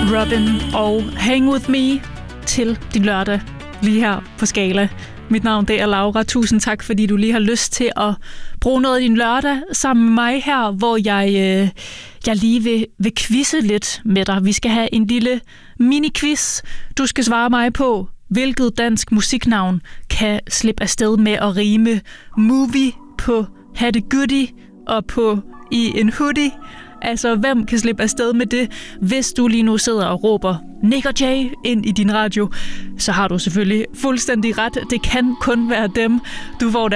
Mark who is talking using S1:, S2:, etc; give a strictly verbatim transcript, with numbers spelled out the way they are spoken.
S1: Robin og Hang With Me til din lørdag lige her på Skala. Mit navn det er Laura. Tusind tak, fordi du lige har lyst til at bruge noget af din lørdag sammen med mig her, hvor jeg, øh, jeg lige vil, vil quizze lidt med dig. Vi skal have en lille mini-quiz. Du skal svare mig på, hvilket dansk musiknavn kan slippe afsted med at rime movie på Hatte Goodie og på i en hoodie. Altså, hvem kan slippe afsted med det? Hvis du lige nu sidder og råber Nick og Jay ind i din radio, så har du selvfølgelig fuldstændig ret. Det kan kun være dem. Du får